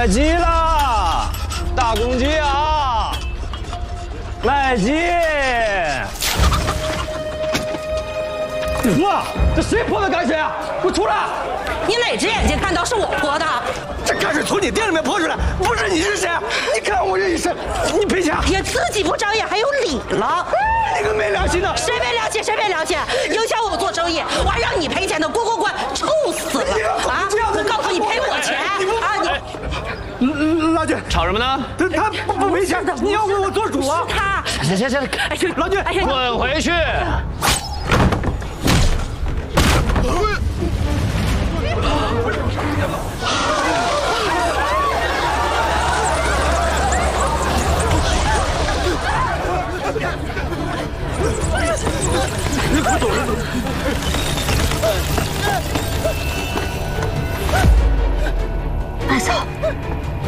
卖鸡啦！大公鸡啊！卖鸡！哇，这谁泼的泔水啊？给我出来！ 你哪只眼睛看到是我泼的？ 这泔水从你店里面泼出来，不是你是谁？你看我这一身，你赔钱！ 也自己不长眼，还有理了？ 你个没良心的！ 谁没良心？谁没良心？影响我做生意，我还让你赔钱呢！滚！臭死了！啊！我告诉你赔我钱！啊！ 老君吵什么呢？他不赔钱，你要为我做主啊！ 他行，老君滚回去！你快走！